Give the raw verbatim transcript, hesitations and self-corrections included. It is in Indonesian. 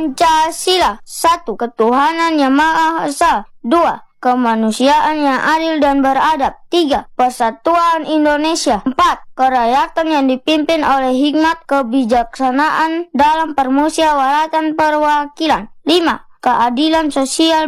Pancasila. Satu. Ketuhanan yang Maha Esa. Dua. Kemanusiaan yang adil dan beradab. Tiga. Persatuan Indonesia. Empat. Kerakyatan yang dipimpin oleh hikmat kebijaksanaan dalam permusyawaratan perwakilan. Lima. Keadilan sosial